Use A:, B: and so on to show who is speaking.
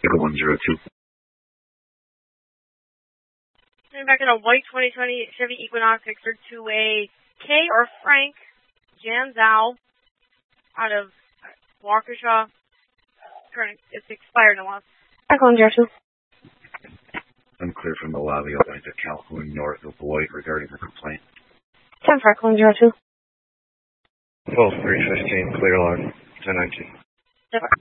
A: Echo 102.
B: Back in a white 2020 Chevy Equinox Victor 2A K or Frank Jan Zhao out of Waukesha. It's expired in a while.
C: Echo 102.
A: Unclear from the lobby going to Calhoun north of Boyd regarding the complaint.
C: 10 for Echo 102.
D: Full 315, clear log, 1019.